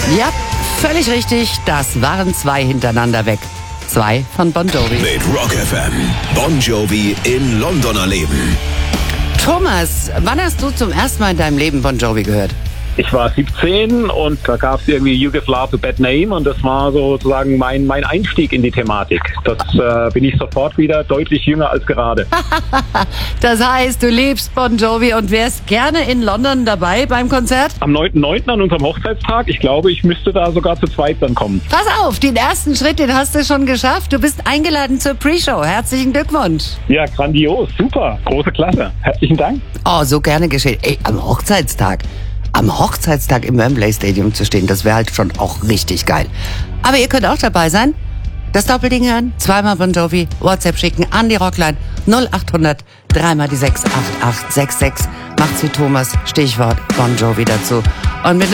Ja, völlig richtig. Das waren 2 hintereinander weg. 2 von Bon Jovi. Mit Rock FM. Bon Jovi in London erleben. Thomas, wann hast du zum ersten Mal in deinem Leben Bon Jovi gehört? Ich war 17 und da gab es irgendwie You Give Love a Bad Name und das war sozusagen mein Einstieg in die Thematik. Das bin ich sofort wieder deutlich jünger als gerade. Das heißt, du liebst Bon Jovi und wärst gerne in London dabei beim Konzert? Am 9.9. an unserem Hochzeitstag, ich glaube, ich müsste da sogar zu zweit dann kommen. Pass auf, den ersten Schritt, den hast du schon geschafft. Du bist eingeladen zur Pre-Show. Herzlichen Glückwunsch. Ja, grandios, super, große Klasse. Herzlichen Dank. Oh, so gerne geschehen. Ey, am Hochzeitstag im Wembley Stadium zu stehen, das wäre halt schon auch richtig geil. Aber ihr könnt auch dabei sein. Das Doppelding hören, 2-mal Bon Jovi, WhatsApp schicken an die Rockline 0800 3-mal die 6 8866. Macht's wie Thomas, Stichwort Bon Jovi dazu. Und mit